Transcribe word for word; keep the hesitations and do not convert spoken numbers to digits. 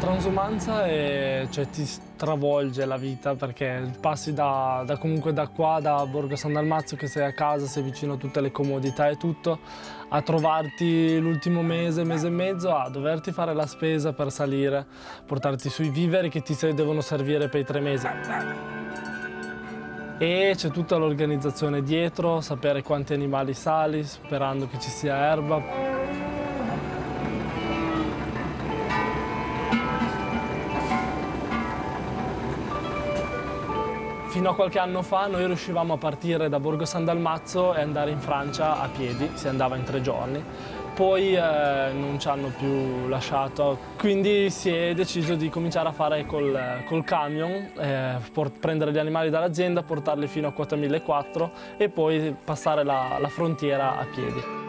transumanza è, cioè, ti stravolge la vita perché passi da, da comunque da qua, da Borgo San Dalmazio, che sei a casa, sei vicino a tutte le comodità e tutto, a trovarti l'ultimo mese, mese e mezzo, a doverti fare la spesa per salire, portarti sui viveri che ti se- devono servire per i tre mesi. E c'è tutta l'organizzazione dietro, sapere quanti animali sali, sperando che ci sia erba. Fino a qualche anno fa noi riuscivamo a partire da Borgo San Dalmazzo e andare in Francia a piedi, si andava in tre giorni. Poi eh, non ci hanno più lasciato, quindi si è deciso di cominciare a fare col, col camion, eh, por- prendere gli animali dall'azienda, portarli fino a quota millequattrocento e poi passare la, la frontiera a piedi.